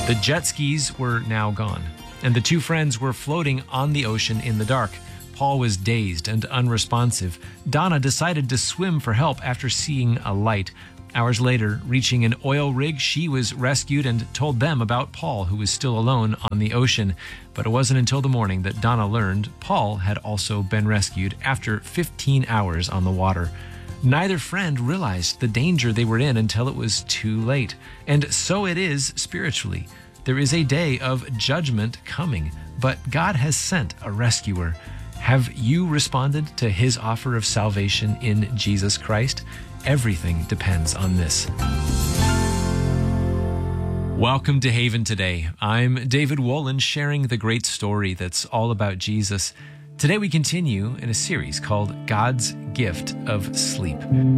The jet skis were now gone, and the two friends were floating on the ocean in the dark. Paul was dazed and unresponsive. Donna decided to swim for help after seeing a light. Hours later, reaching an oil rig, she was rescued and told them about Paul, who was still alone on the ocean. But it wasn't until the morning that Donna learned Paul had also been rescued after 15 hours on the water. Neither friend realized the danger they were in until it was too late. And so it is spiritually. There is a day of judgment coming, but God has sent a rescuer. Have you responded to his offer of salvation in Jesus Christ? Everything depends on this. Welcome to Haven Today. I'm David Wolin, sharing the great story that's all about Jesus. Today we continue in a series called God's Gift of Sleep.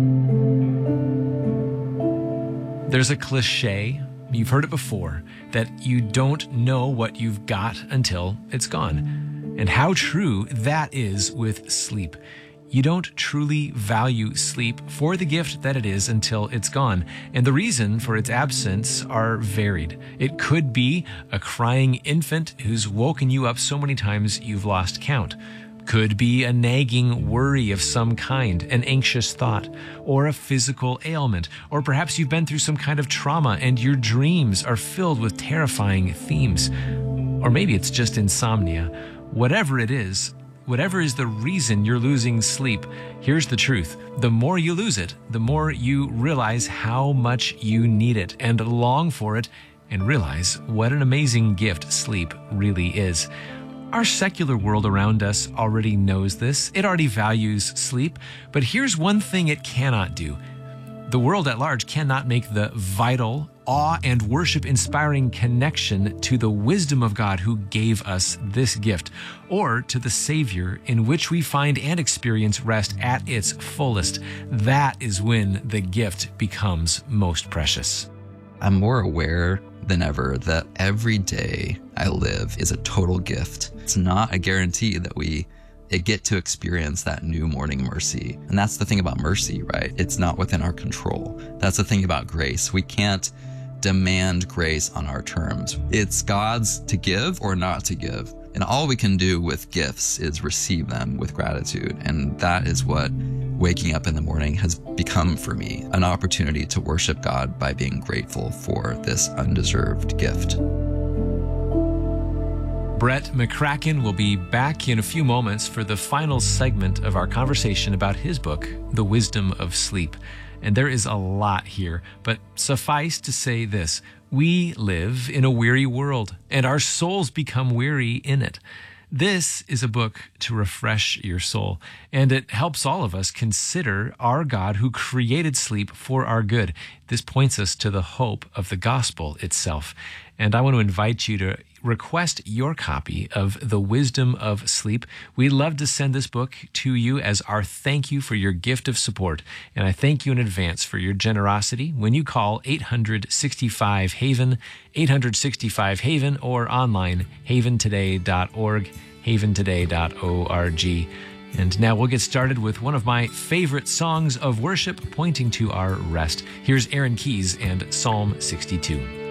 There's a cliche, you've heard it before, that you don't know what you've got until it's gone. And how true that is with sleep. You don't truly value sleep for the gift that it is until it's gone. And the reason for its absence are varied. It could be a crying infant who's woken you up so many times you've lost count. Could be a nagging worry of some kind, an anxious thought, or a physical ailment. Or perhaps you've been through some kind of trauma and your dreams are filled with terrifying themes. Or maybe it's just insomnia. Whatever it is, whatever is the reason you're losing sleep, here's the truth. The more you lose it, the more you realize how much you need it and long for it and realize what an amazing gift sleep really is. Our secular world around us already knows this. It already values sleep. But here's one thing it cannot do. The world at large cannot make the vital, awe and worship-inspiring connection to the wisdom of God who gave us this gift, or to the Savior in which we find and experience rest at its fullest. That is when the gift becomes most precious. I'm more aware than ever that every day I live is a total gift. It's not a guarantee that we get to experience that new morning mercy. And that's the thing about mercy, right? It's not within our control. That's the thing about grace. We can't demand grace on our terms. It's God's to give or not to give. And all we can do with gifts is receive them with gratitude. And that is what waking up in the morning has become for me, an opportunity to worship God by being grateful for this undeserved gift. Brett McCracken will be back in a few moments for the final segment of our conversation about his book, The Wisdom of Sleep. And there is a lot here, but suffice to say this: we live in a weary world, and our souls become weary in it. This is a book to refresh your soul, and it helps all of us consider our God who created sleep for our good. This points us to the hope of the gospel itself. And I want to invite you to request your copy of The Wisdom of Sleep. We'd love to send this book to you as our thank you for your gift of support. And I thank you in advance for your generosity when you call 865-HAVEN, 865-HAVEN, or online, haventoday.org, haventoday.org. And now we'll get started with one of my favorite songs of worship pointing to our rest. Here's Aaron Keyes and Psalm 62.